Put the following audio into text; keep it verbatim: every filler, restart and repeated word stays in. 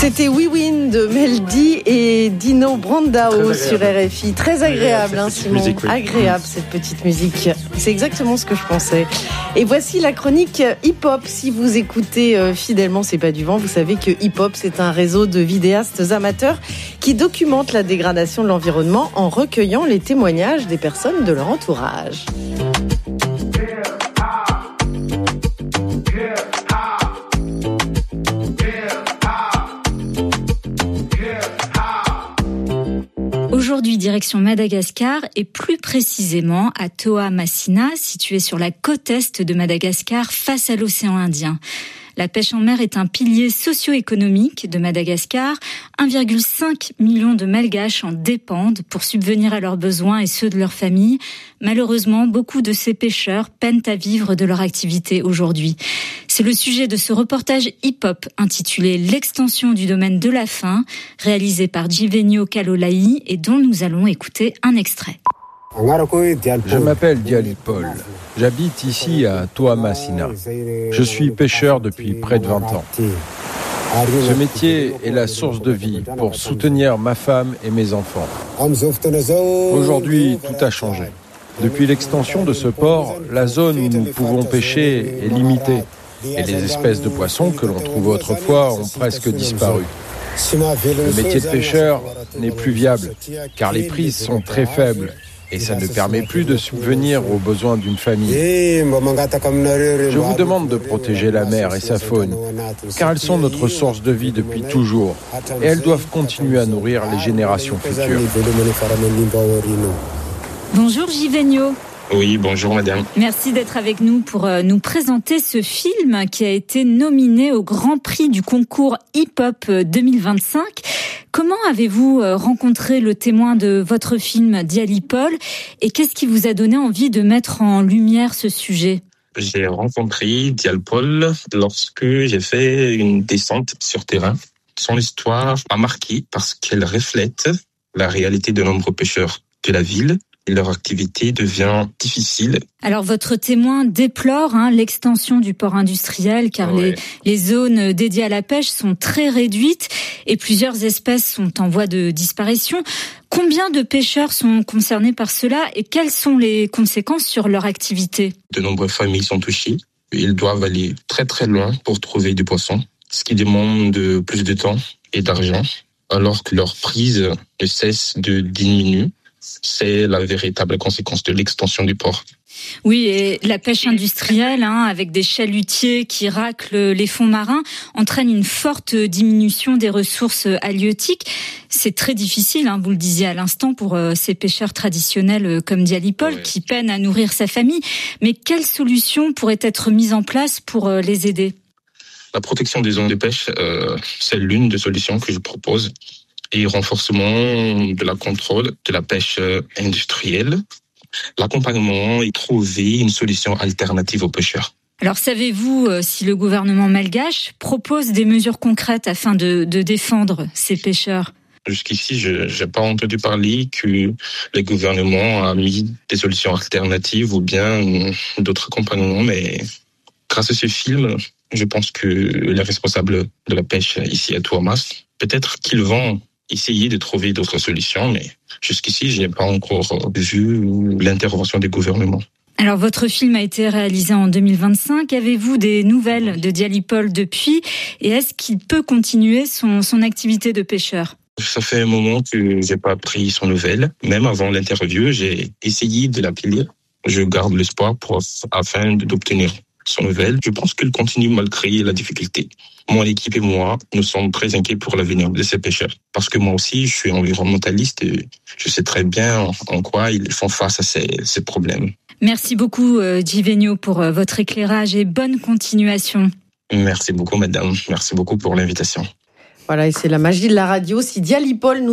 C'était We Win de Melody et Dino Brandao sur R F I. Très agréable, hein, Simon. Musique, oui. Agréable cette petite musique. C'est exactement ce que je pensais. Et voici la chronique hip-hop. Si vous écoutez euh, fidèlement C'est pas du vent, vous savez que hip-hop, c'est un réseau de vidéastes amateurs qui documentent la dégradation de l'environnement en recueillant les témoignages des personnes de leur entourage. Aujourd'hui, direction Madagascar et plus précisément à Toamasina, située sur la côte est de Madagascar face à l'océan Indien. La pêche en mer est un pilier socio-économique de Madagascar. un virgule cinq million de Malgaches en dépendent pour subvenir à leurs besoins et ceux de leur famille. Malheureusement, beaucoup de ces pêcheurs peinent à vivre de leur activité aujourd'hui. C'est le sujet de ce reportage hip-hop intitulé « L'extension du domaine de la faim » réalisé par Jivenio Kalolaï et dont nous allons écouter un extrait. Je m'appelle Diali Paul. J'habite ici à Toamasina. Je suis pêcheur depuis près de vingt ans. Ce métier est la source de vie pour soutenir ma femme et mes enfants. Aujourd'hui, tout a changé. Depuis l'extension de ce port, la zone où nous pouvons pêcher est limitée et les espèces de poissons que l'on trouvait autrefois ont presque disparu. Le métier de pêcheur n'est plus viable car les prix sont très faibles. Et ça ne permet plus de subvenir aux besoins d'une famille. Je vous demande de protéger la mer et sa faune, car elles sont notre source de vie depuis toujours, et elles doivent continuer à nourrir les générations futures. Bonjour Jivenio. Oui, bonjour madame. Merci d'être avec nous pour nous présenter ce film qui a été nominé au Grand Prix du concours hip-hop deux mille vingt-cinq. Comment avez-vous rencontré le témoin de votre film, Diali Paul, et qu'est-ce qui vous a donné envie de mettre en lumière ce sujet ? J'ai rencontré Diali Paul lorsque j'ai fait une descente sur terrain. Son histoire m'a marqué parce qu'elle reflète la réalité de nombreux pêcheurs de la ville. Et leur activité devient difficile. Alors votre témoin déplore hein, l'extension du port industriel car ouais. les, les zones dédiées à la pêche sont très réduites et plusieurs espèces sont en voie de disparition. Combien de pêcheurs sont concernés par cela et quelles sont les conséquences sur leur activité ? De nombreuses familles sont touchées. Ils doivent aller très très loin pour trouver du poisson, ce qui demande plus de temps et d'argent alors que leur prise ne cesse de diminuer. C'est la véritable conséquence de l'extension du port. Oui, et la pêche industrielle, hein, avec des chalutiers qui raclent les fonds marins, entraîne une forte diminution des ressources halieutiques. C'est très difficile, hein, vous le disiez à l'instant, pour euh, ces pêcheurs traditionnels comme Diali Paul, ouais. qui peinent à nourrir sa famille. Mais quelles solutions pourraient être mises en place pour euh, les aider ? La protection des zones de pêche, euh, c'est l'une des solutions que je propose. Et renforcement de la contrôle de la pêche industrielle, l'accompagnement et trouver une solution alternative aux pêcheurs. Alors savez-vous si le gouvernement malgache propose des mesures concrètes afin de, de défendre ces pêcheurs ? Jusqu'ici, je n'ai pas entendu parler que le gouvernement a mis des solutions alternatives ou bien d'autres accompagnements, mais grâce à ce film, je pense que les responsables de la pêche ici à Toamas, peut-être qu'ils vont essayer de trouver d'autres solutions, mais jusqu'ici, je n'ai pas encore vu l'intervention des gouvernements. Alors, votre film a été réalisé en deux mille vingt-cinq. Avez-vous des nouvelles de Diali Paul depuis ? Et est-ce qu'il peut continuer son, son activité de pêcheur ? Ça fait un moment que j'ai pas pris son nouvelle. Même avant l'interview, j'ai essayé de l'appeler. Je garde l'espoir pour, afin d'obtenir son nouvelle. Je pense qu'il continue malgré la difficulté. Mon équipe et moi, nous sommes très inquiets pour l'avenir de ces pêcheurs. Parce que moi aussi, je suis environnementaliste et je sais très bien en quoi ils font face à ces, ces problèmes. Merci beaucoup, Jivenio, pour votre éclairage et bonne continuation. Merci beaucoup, madame. Merci beaucoup pour l'invitation. Voilà, et c'est la magie de la radio. Si Diali Paul nous